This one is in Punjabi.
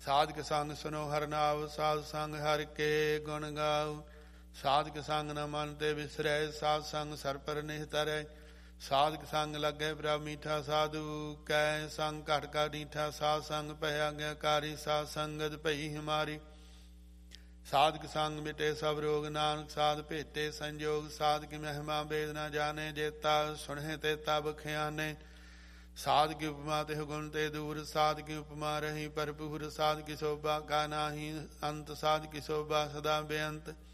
ਸਾਧਕ ਸੰਗ ਸੁਨੋ ਹਰਨਾਵ, ਸਾਧ ਸੰਗ ਹਰਿ ਕੇ ਗੁਣ ਗਾਉ। ਸਾਧਕ ਸੰਗ ਨ ਮਨ ਤੇ ਵਿਸਰੈ, ਸਾਧ ਸੰਗ ਸਰ ਪਰ ਨਿਹ ਤਰੈ। ਸਾਧਕ ਸੰਗ ਲੱਗੈ ਪ੍ਰਭ ਮੀਠਾ, ਸਾਧੂ ਕੈ ਸੰਗ ਘਟ ਕਾ ਡੀਠਾ। ਸਾਧ ਸੰਗ ਭੈ ਆਗਿਆਕਾਰੀ, ਸਾਧ ਸੰਗਤ ਭਈ ਹਮਾਰੀ। ਸਾਧਕ ਸੰਗ ਮਿਟੇ ਸਭ ਰੋਗ, ਨਾਨਕ ਸਾਧ ਭੇਟੇ ਸੰਜੋਗ। ਸਾਧਕ ਮਹਿਮਾ ਬੇਦ ਨ ਜਾਣੇ, ਜੇਤਾ ਸੁਣੇ ਤੇਤਾ ਬਖਿਆਨੇ। ਸਾਧ ਕੀ ਉਪਮਾ ਤਿਹੁ ਗੁਣ ਤੇ ਦੂਰ, ਸਾਧ ਕੀ ਉਪਮਾ ਰਹੀ ਭਰਪੂਰ। ਸਾਧ ਕੀ ਸੋਭਾ ਕਾ ਨਾਹੀ ਅੰਤ, ਸਾਧ ਕੀ ਸੋਭਾ ਸਦਾ ਬੇਅੰਤ।